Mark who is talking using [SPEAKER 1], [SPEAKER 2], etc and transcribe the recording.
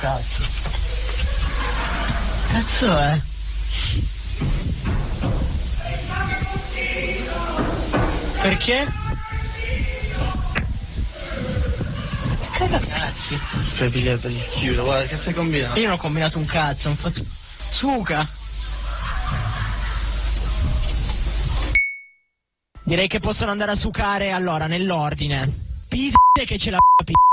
[SPEAKER 1] Cazzo. Cazzo è? Perché? Cazzi.
[SPEAKER 2] Per il chiudo, guarda, che cazzo hai combinato?
[SPEAKER 1] Io non ho combinato un cazzo, ho fatto... Suca. Direi che possono andare a sucare allora, nell'ordine. Pise che ce la